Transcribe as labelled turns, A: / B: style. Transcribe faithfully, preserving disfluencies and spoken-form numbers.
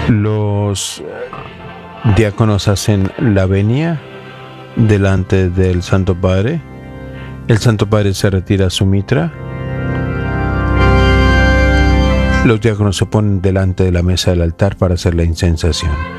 A: Los diáconos hacen la venia delante del Santo Padre. El Santo Padre se retira su mitra. Los diáconos se ponen delante de la mesa del altar para hacer la incensación.